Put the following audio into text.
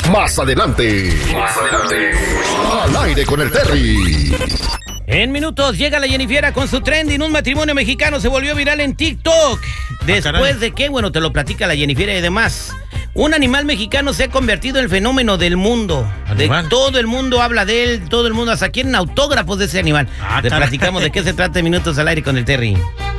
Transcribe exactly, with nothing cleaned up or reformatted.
Más adelante. Más adelante. Al aire con el Terry. En minutos llega la Jennifiera con su trending. Un matrimonio mexicano se volvió viral en TikTok. Después ah, de que, bueno, te lo platica la Jennifiera y demás. Un animal mexicano se ha convertido en el fenómeno del mundo. De, todo el mundo habla de él, todo el mundo hasta quieren autógrafos de ese animal. Ah, te platicamos de qué se trata en minutos al aire con el Terry.